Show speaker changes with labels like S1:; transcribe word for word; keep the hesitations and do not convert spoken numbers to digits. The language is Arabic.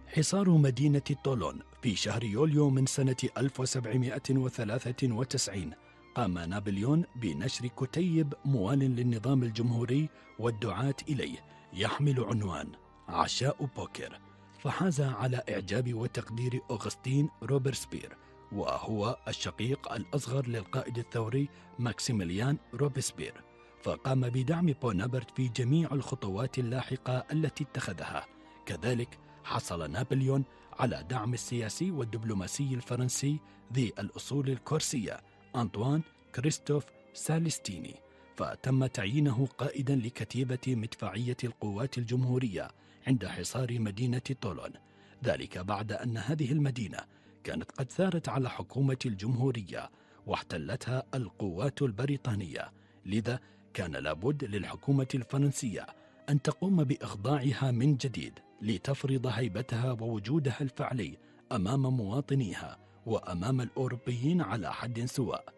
S1: حصار مدينة طولون في شهر يوليو من سنة ألف وسبعمائة وثلاثة وتسعين. قام نابليون بنشر كتيب موال للنظام الجمهوري والدعاة إليه يحمل عنوان عشاء بوكر، فحاز على إعجاب وتقدير أوغسطين روبرسبير، وهو الشقيق الأصغر للقائد الثوري ماكسيميليان روبسبير، فقام بدعم بونابرت في جميع الخطوات اللاحقة التي اتخذها. كذلك حصل نابليون على دعم السياسي والدبلوماسي الفرنسي ذي الأصول الكورسية أنطوان كريستوف سالستيني، فتم تعيينه قائدا لكتيبة مدفعية القوات الجمهورية عند حصار مدينة طولون، ذلك بعد أن هذه المدينة كانت قد ثارت على حكومة الجمهورية واحتلتها القوات البريطانية، لذا كان لابد للحكومة الفرنسية أن تقوم بإخضاعها من جديد لتفرض هيبتها ووجودها الفعلي أمام مواطنيها وأمام الأوروبيين على حد سواء.